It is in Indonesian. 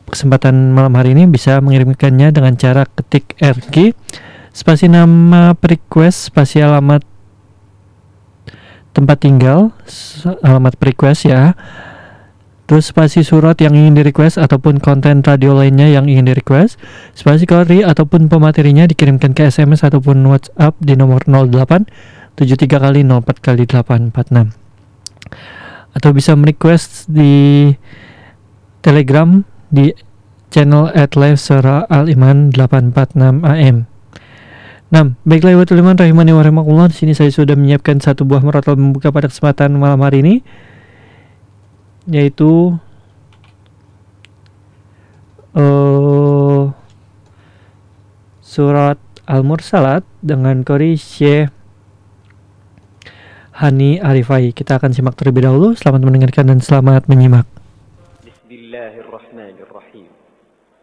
kesempatan malam hari ini bisa mengirimkannya dengan cara ketik RG spasi nama request spasi alamat tempat tinggal, alamat request ya, terus spasi surat yang ingin di request ataupun konten radio lainnya yang ingin di request, spasi kalori ataupun pematerinya dikirimkan ke SMS ataupun WhatsApp di nomor 08 73 kali 04 kali 846, atau bisa merequest di Telegram di channel @live_aliman 846 AM. Nah, baiklah ibu tuliman rahimani wa rahimakumullah, di sini saya sudah menyiapkan satu buah murotal membuka pada kesempatan malam hari ini, yaitu surat Al-Mursalat dengan qori Syekh Hani Arifai. Kita akan simak terlebih dahulu. Selamat mendengarkan dan selamat menyimak. Bismillahirrahmanirrahim.